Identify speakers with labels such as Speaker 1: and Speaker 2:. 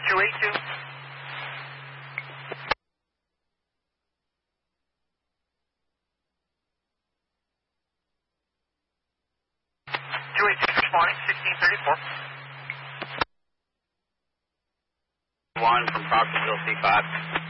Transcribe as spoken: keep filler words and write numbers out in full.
Speaker 1: two eight two. two eight two, responding, sixteen thirty-four.
Speaker 2: One from Proctorville C five.